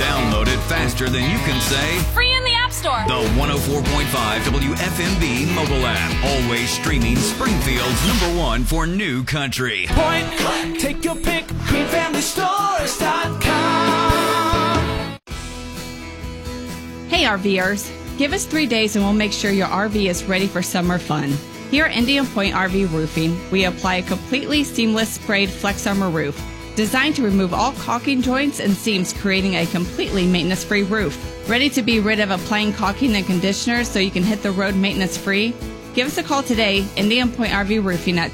Download it faster than you can say free in the App Store. The 104.5 WFMB mobile app. Always streaming Springfield's #1 for new country. Point, click, take your pick. GreenFamilyStores.com. Hey RVers, give us 3 days and we'll make sure your RV is ready for summer fun. Here at Indian Point RV Roofing, we apply a completely seamless sprayed Flex Armor roof, designed to remove all caulking joints and seams, creating a completely maintenance-free roof. Ready to be rid of applying caulking and conditioner so you can hit the road maintenance-free? Give us a call today, Indian Point RV Roofing at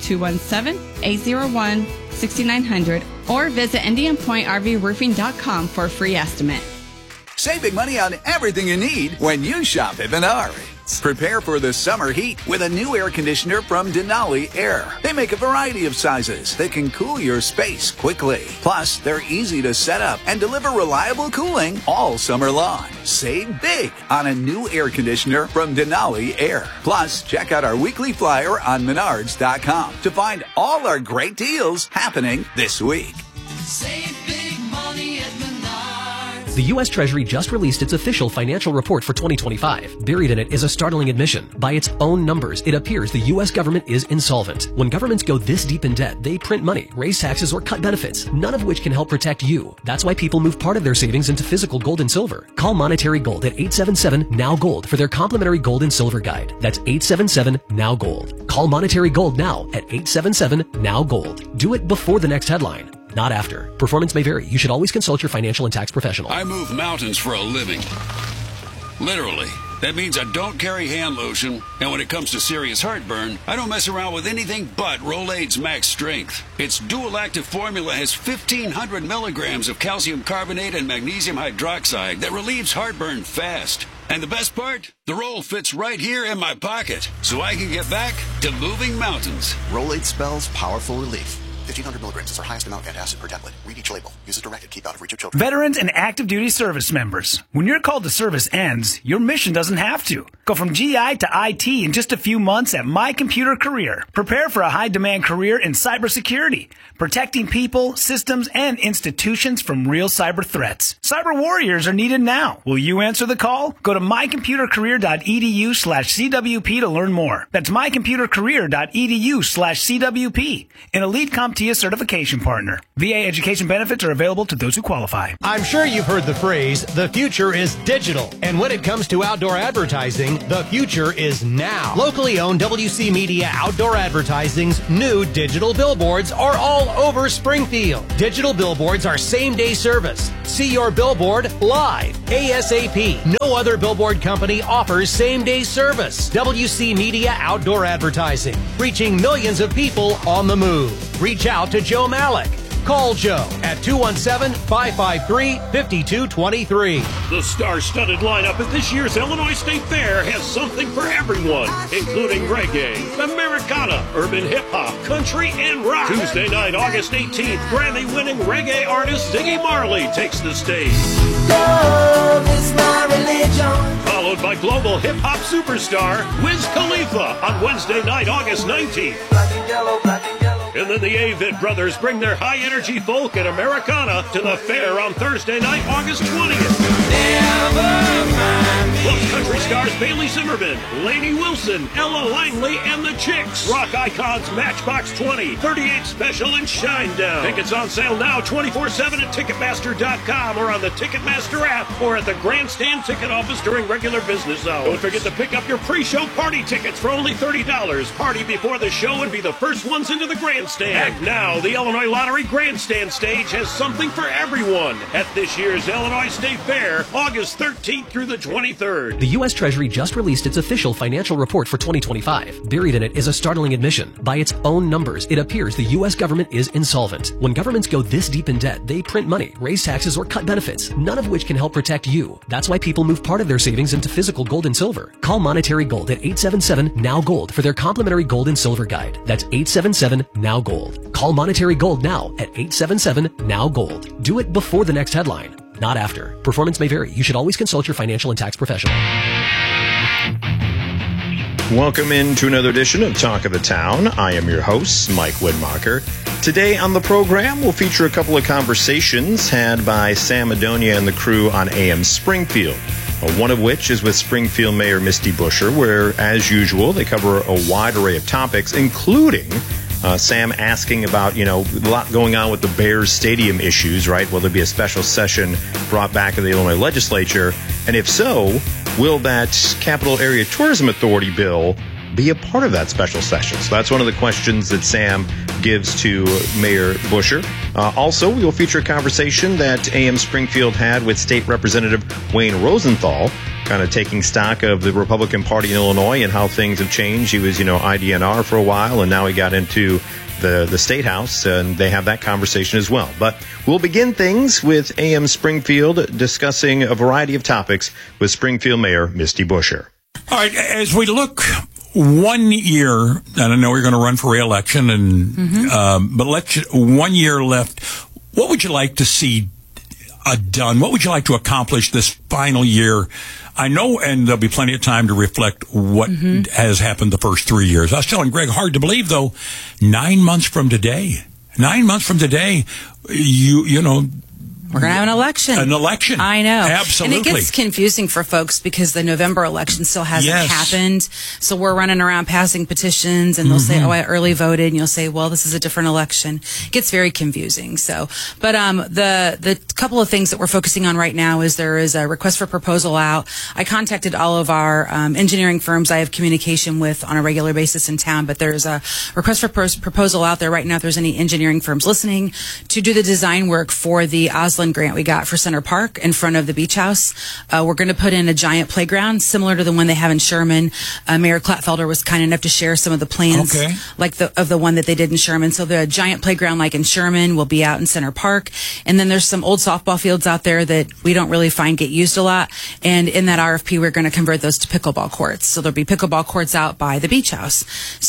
217-801-6900, or visit IndianPointRVRoofing.com for a free estimate. Save big money on everything you need when you shop at Menards. Prepare for the summer heat with a new air conditioner from Denali Air. They make a variety of sizes that can cool your space quickly. Plus, they're easy to set up and deliver reliable cooling all summer long. Save big on a new air conditioner from Denali Air. Plus, check out our weekly flyer on Menards.com to find all our great deals happening this week. Save big money at Menards. The U.S. Treasury just released its official financial report for 2025. Buried in it is a startling admission. By its own numbers, it appears the U.S. government is insolvent. When governments go this deep in debt, they print money, raise taxes, or cut benefits, none of which can help protect you. That's why people move part of their savings into physical gold and silver. Call Monetary Gold at 877-NOW-GOLD for their complimentary gold and silver guide. That's 877-NOW-GOLD. Call Monetary Gold now at 877-NOW-GOLD. Do it before the next headline, not after. Performance may vary. You should always consult your financial and tax professional. I move mountains for a living. Literally. That means I don't carry hand lotion, and when it comes to serious heartburn, I don't mess around with anything but Rolaids Max Strength. Its dual active formula has 1,500 milligrams of calcium carbonate and magnesium hydroxide that relieves heartburn fast. And the best part? The roll fits right here in my pocket, so I can get back to moving mountains. Rolaids spells powerful relief. 1,500 milligrams is our highest amount of antacid per tablet. Read each label. Use as directed. Keep out of reach of children. Veterans and active duty service members. When your call to service ends, your mission doesn't have to. Go from GI to IT in just a few months at My Computer Career. Prepare for a high-demand career in cybersecurity, protecting people, systems, and institutions from real cyber threats. Cyber warriors are needed now. Will you answer the call? Go to mycomputercareer.edu/CWP to learn more. That's mycomputercareer.edu/CWP. An elite CompTIA certification partner. VA education benefits are available to those who qualify. I'm sure you've heard the phrase, the future is digital. And when it comes to outdoor advertising, the future is now. Locally owned WC Media Outdoor Advertising's new digital billboards are all over Springfield. Digital billboards are same-day service. See your billboard live, ASAP. No other billboard company offers same-day service. WC Media Outdoor Advertising, reaching millions of people on the move. Reach out to Joe Malik. Call Joe at 217-553-5223. The star-studded lineup at this year's Illinois State Fair has something for everyone, including reggae, Americana, urban hip-hop, country, and rock. Tuesday night, August 18th, Grammy-winning reggae artist Ziggy Marley takes the stage. Love is my religion. Followed by global hip-hop superstar Wiz Khalifa on Wednesday night, August 19th. Black and yellow, black and yellow. And then the Avett Brothers bring their high-energy folk and Americana to the fair on Thursday night, August 20th. Plus country stars Bailey Zimmerman, Lainey Wilson, Ella Langley, and the Chicks. Rock icons Matchbox 20, 38 Special, and Shinedown. Tickets on sale now 24/7 at Ticketmaster.com or on the Ticketmaster app or at the Grandstand ticket office during regular business hours. Don't forget to pick up your pre-show party tickets for only $30. Party before the show and be the first ones into the Grandstand. And now, the Illinois Lottery Grandstand stage has something for everyone at this year's Illinois State Fair, August 13th through the 23rd. The U.S. Treasury just released its official financial report for 2025. Buried in it is a startling admission. By its own numbers, it appears the U.S. government is insolvent. When governments go this deep in debt, they print money, raise taxes, or cut benefits, none of which can help protect you. That's why people move part of their savings into physical gold and silver. Call Monetary Gold at 877-NOW-GOLD for their complimentary gold and silver guide. That's 877-NOW-GOLD. Call Monetary Gold now at 877-NOW-GOLD. Do it before the next headline, not after. Performance may vary. You should always consult your financial and tax professional. Welcome into another edition of Talk of the Town. I am your host, Mike Widmacher. Today on the program, we'll feature a couple of conversations had by Sam Madonia and the crew on AM Springfield. One of which is with Springfield Mayor Misty Buscher, where, as usual, they cover a wide array of topics, including Sam asking about, a lot going on with the Bears stadium issues, right? Will there be a special session brought back to the Illinois legislature? And if so, will that Capital Area Tourism Authority bill be a part of that special session? So that's one of the questions that Sam gives to Mayor Buscher. Also, we will feature a conversation that AM Springfield had with State Representative Wayne Rosenthal, kind of taking stock of the Republican Party in Illinois and how things have changed. He was, IDNR for a while, and now he got into the State House, and they have that conversation as well. But we'll begin things with AM Springfield discussing a variety of topics with Springfield Mayor Misty Buscher. All right, as we look 1 year, and I know you're going to run for re-election, but 1 year left. What would you like to see done? What would you like to accomplish this final year? I know, and there'll be plenty of time to reflect what has happened the first 3 years. I was telling Greg, hard to believe, though, 9 months from today, we're going to have an election. An election. I know. Absolutely. And it gets confusing for folks because the November election still hasn't happened. So we're running around passing petitions, and they'll say, I early voted. And you'll say, well, this is a different election. It gets very confusing. So, but the couple of things that we're focusing on right now is there is a request for proposal out. I contacted all of our engineering firms I have communication with on a regular basis in town, but there's a request for proposal out there right now if there's any engineering firms listening to do the design work for the Osland grant we got for Center Park in front of the beach house. We're going to put in a giant playground similar to the one they have in Sherman. Mayor Klatfelder was kind enough to share some of the plans of the one that they did in Sherman. So the giant playground like in Sherman will be out in Center Park. And then there's some old softball fields out there that we don't really find get used a lot. And in that RFP, we're going to convert those to pickleball courts. So there'll be pickleball courts out by the beach house.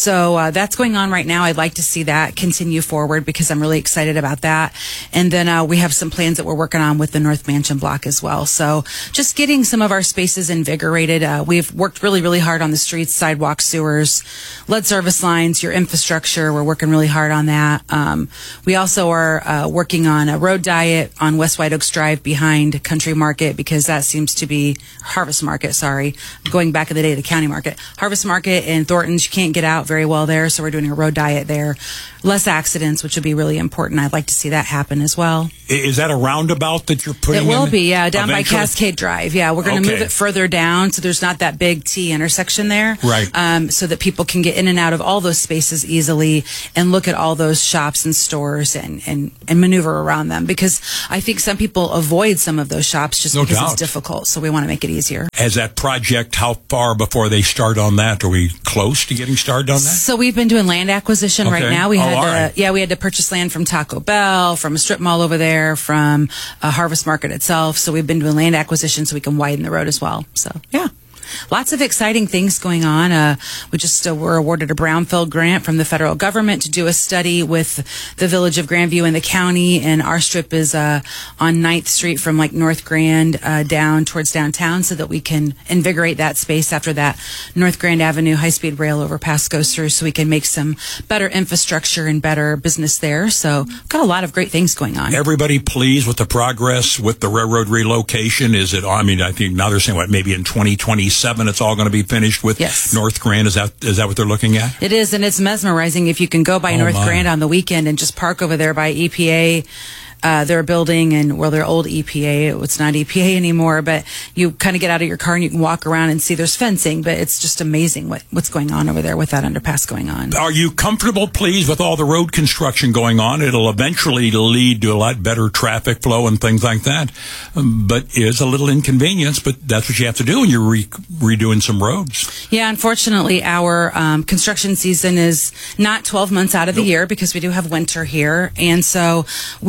So that's going on right now. I'd like to see that continue forward because I'm really excited about that. And then we have some plans that we're working on with the North Mansion block as well. So just getting some of our spaces invigorated. We've worked really, really hard on the streets, sidewalks, sewers, lead service lines, your infrastructure. We're working really hard on that. We also are working on a road diet on West White Oaks Drive behind Country Market because that seems to be Harvest Market, going back in the day, the county market. Harvest Market in Thornton's, you can't get out very well there, so we're doing a road diet there. Less accidents, which would be really important. I'd like to see that happen as well. Is that a roundabout that you're putting in? It will be, down eventually? by Cascade Drive. Yeah, we're going to move it further down so there's not that big T intersection there. Right. So that people can get in and out of all those spaces easily and look at all those shops and stores and maneuver around them. Because I think some people avoid some of those shops just because it's difficult. So we want to make it easier. Has that project, how far before they start on that? Are we close to getting started on that? So we've been doing land acquisition right now. We had to purchase land from Taco Bell, from a strip mall over there, from a Harvest Market itself. So we've been doing land acquisition so we can widen the road as well. So, yeah. Lots of exciting things going on. We just were awarded a brownfield grant from the federal government to do a study with the village of Grandview and the county. And our strip is on 9th Street from like North Grand down towards downtown so that we can invigorate that space after that North Grand Avenue high-speed rail overpass goes through so we can make some better infrastructure and better business there. So got a lot of great things going on. Everybody pleased with the progress with the railroad relocation? Is it, I think now they're saying, maybe in 2027 it's all going to be finished with North Grand. Is that what they're looking at? It is, and it's mesmerizing if you can go by North Grand on the weekend and just park over there by EPA. Their building and their old EPA. It's not EPA anymore, but you kind of get out of your car and you can walk around and see there's fencing, but it's just amazing what's going on over there with that underpass going on. Are you comfortable, pleased with all the road construction going on? It'll eventually lead to a lot better traffic flow and things like that, but it's a little inconvenience, but that's what you have to do when you're redoing some roads. Yeah, unfortunately, our construction season is not 12 months out of the year because we do have winter here, and so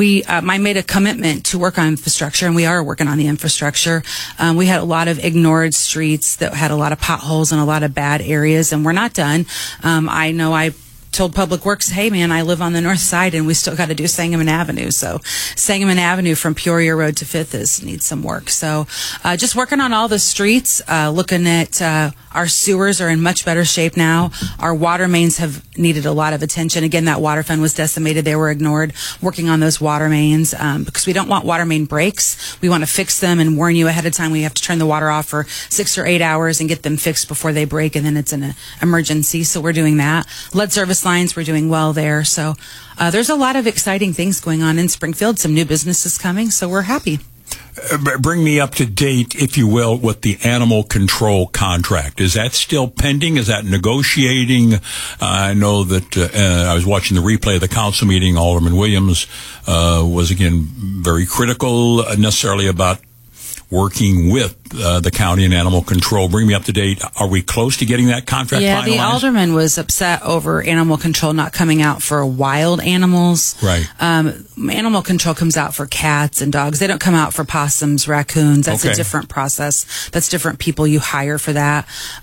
I made a commitment to work on infrastructure, and we are working on the infrastructure. We had a lot of ignored streets that had a lot of potholes and a lot of bad areas, and we're not done. I know I told Public Works, hey, man, I live on the north side, and we still got to do Sangamon Avenue. So Sangamon Avenue from Peoria Road to 5th needs some work. So just working on all the streets, looking at our sewers are in much better shape now. Our water mains have needed a lot of attention. Again, that water fund was decimated. They were ignored. Working on those water mains because we don't want water main breaks. We want to fix them and warn you ahead of time. We have to turn the water off for 6 or 8 hours and get them fixed before they break, and then it's an emergency. So we're doing that. Lead service lines, we're doing well there. So there's a lot of exciting things going on in Springfield. Some new businesses coming, so we're happy. Bring me up to date, if you will, with the animal control contract. Is that still pending? Is that negotiating? I know that I was watching the replay of the council meeting. Alderman Williams was, again, very critical necessarily about working with the county and animal control. Bring me up to date. Are we close to getting that contract finalized? Yeah, the alderman was upset over animal control not coming out for wild animals. Right. Animal control comes out for cats and dogs. They don't come out for possums, raccoons. That's a different process. That's different people you hire for that.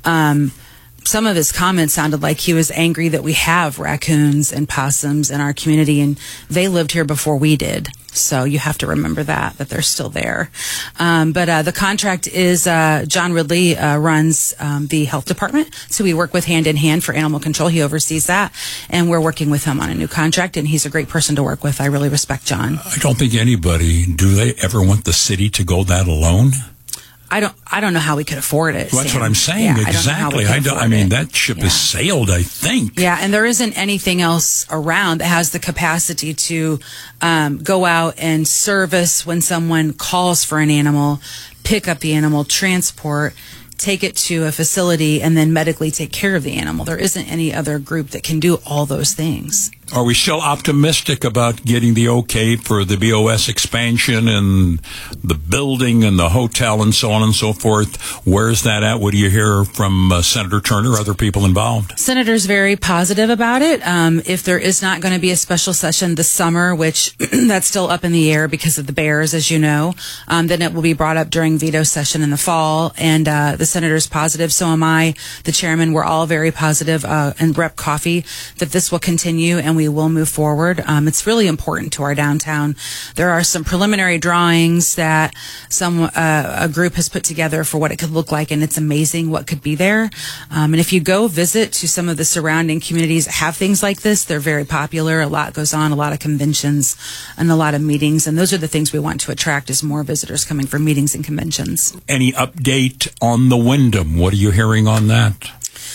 Some of his comments sounded like he was angry that we have raccoons and possums in our community, and they lived here before we did. So you have to remember that they're still there. But the contract is John Ridley runs the health department. So we work with hand in hand for animal control. He oversees that. And we're working with him on a new contract. And he's a great person to work with. I really respect John. I don't think anybody, do they ever want the city to go that alone? I don't know how we could afford it. Well, that's Sam. what I'm saying. Yeah, exactly. I mean, that ship has sailed, I think. Yeah, and there isn't anything else around that has the capacity to go out and service when someone calls for an animal, pick up the animal, transport, take it to a facility, and then medically take care of the animal. There isn't any other group that can do all those things. Are we still optimistic about getting the okay for the BOS expansion and the building and the hotel and so on and so forth? Where's that at? What do you hear from Senator Turner, other people involved? Senator's very positive about it. If there is not going to be a special session this summer, which that's still up in the air because of the bears, as you know, then it will be brought up during veto session in the fall. And the senator's positive. So am I, the chairman. We're all very positive, and Rep. Coffey, that this will continue and we will move forward. It's really important to our downtown. There are some preliminary drawings that a group has put together for what it could look like, and it's amazing what could be there. And if you go visit to some of the surrounding communities that have things like this, they're very popular. A lot goes on, a lot of conventions and a lot of meetings, and those are the things we want to attract is more visitors coming for meetings and conventions. Any update on the Wyndham? What are you hearing on that?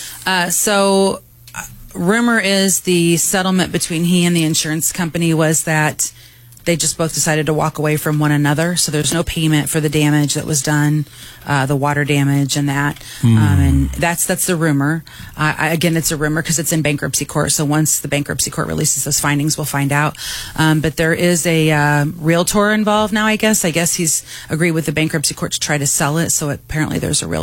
Rumor is the settlement between he and the insurance company was that they just both decided to walk away from one another. So there's no payment for the damage that was done, the water damage and that. And that's the rumor. Again, it's a rumor because it's in bankruptcy court. So once the bankruptcy court releases those findings, we'll find out. But there is a realtor involved now, I guess. I guess he's agreed with the bankruptcy court to try to sell it. So apparently there's a realtor